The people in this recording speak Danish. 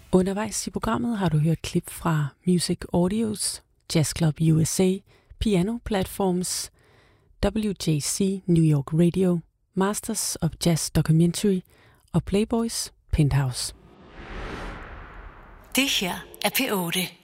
Undervejs i programmet har du hørt klip fra Music Audios, Jazz Club USA, Piano Platforms, WJC New York Radio, Masters of Jazz Documentary og Playboys Penthouse. Det her er P8.